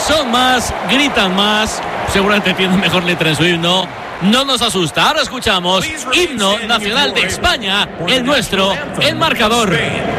son más, gritan más, seguramente tienen mejor letra en su himno. No nos asusta. Ahora escuchamos himno nacional de España, el nuestro, el marcador.